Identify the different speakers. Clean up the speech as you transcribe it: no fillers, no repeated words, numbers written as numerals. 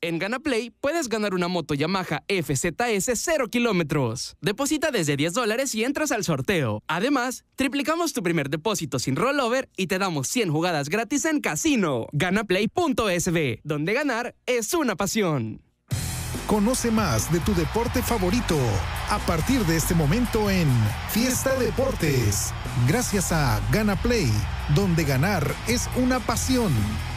Speaker 1: En GanaPlay puedes ganar una moto Yamaha FZS 0 kilómetros. Deposita desde $10 y entras al sorteo. Además, triplicamos tu primer depósito sin rollover y te damos 100 jugadas gratis en casino. GanaPlay.sb, donde ganar es una pasión.
Speaker 2: Conoce más de tu deporte favorito a partir de este momento en Fiesta Deportes. Gracias a GanaPlay, donde ganar es una pasión.